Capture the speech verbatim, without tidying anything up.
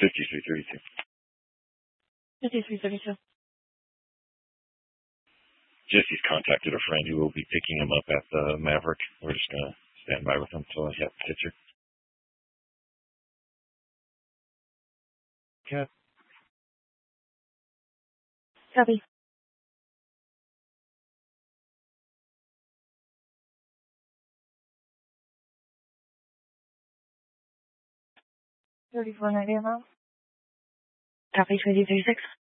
fifty-three thirty-two. fifty-three thirty-two. Jesse's contacted a friend who will be picking him up at the Maverick. We're just going to stand by with him until I have the picture. Okay. Copy. thirty-four ninety a mile. Copy, twenty thirty-six.